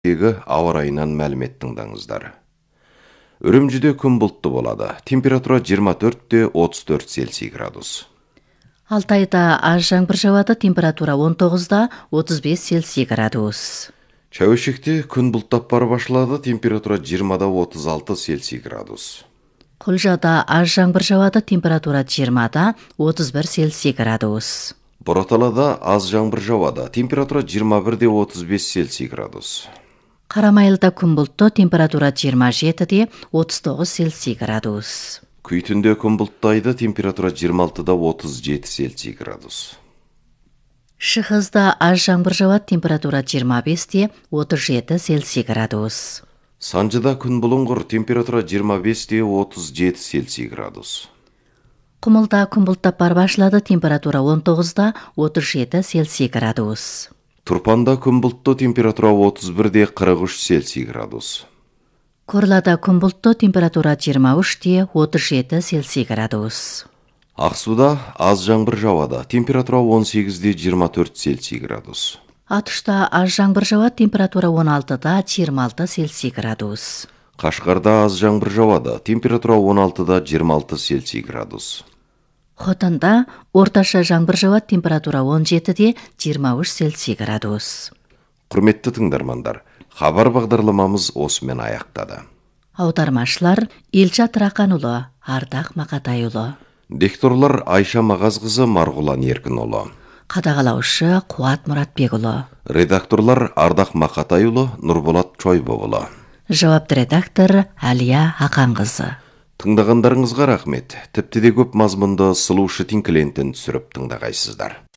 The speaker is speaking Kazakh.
ауа райынан мәлімет тыңдаңыздар. Үрімжіде күн бұлтты болады. Температура 24-34 Цельсий градус. Алтайда аз жаңбыр жауады, температура 19-35 Цельсий градус. Чәуешекте күн бұлттап бара башлады, температура 20-36 Цельсий градус. Құлжада аз жаңбыр жауады, температура 20-31 Цельсий градус. Бораталада аз жаңбыр жауады, температура 21-35 Цельсий градус. Қарамайлыда күн бұлтты, температура 27-39 Цельсий градус. Күйтінде күн бұлттайды, температура 26-37 Цельсий градус. Шығызда аз жаңбыр жауады, температура 25-37 Цельсий градус. Санжыда күн бұлыңғыр, температура 25-37 Цельсий градус. Құмылда күн бұлттап бар башлады, температура 19-37 Цельсий градус. Турпанда күн бұлтты, температура 31-43 Цельсий градус. Корлада күн бұлтты, температура 23-37 Цельсий градус. Ақсуда аз жаңбыр жауады, температура 18-24 Цельсий градус. Атышта аз жаңбыр жауады, температура 16-26 Цельсий градус. Қашқарда аз жаңбыр жауады, температура 16-26 Цельсий градус. Хотанда орташа жаңбыр жауады, температура 17-23 Цельсий градус. Құрметті тыңдармандар, хабар бағдарламамыз осымен аяқтады. Аудармашылар Елжат Рақанұлы, Ардақ Мақатайұлы. Дикторлар Айша Мағазқызы, Марғұлан Еркінұлы. Қадағалаушы Қуат Мұратбекұлы. Редакторлар Ардақ Мақатайұлы, Нұрболат Чойбоғылы. Жауапты редактор Әлия Ақанқызы. Тыңдағандарыңызға рахмет. Тіпті де көп мазмұнды сұлушы тинклентін түсіріп тыңдағайсыздар.